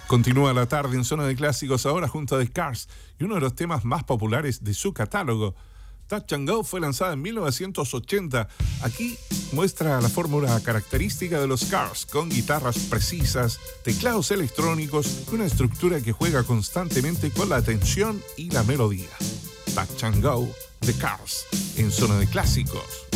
Continúa la tarde en Zona de Clásicos ahora junto a The Cars y uno de los temas más populares de su catálogo. Touch and Go fue lanzada en 1980. Aquí muestra la fórmula característica de los Cars, con guitarras precisas, teclados electrónicos y una estructura que juega constantemente con la tensión y la melodía. Touch and Go, The Cars, en Zona de Clásicos.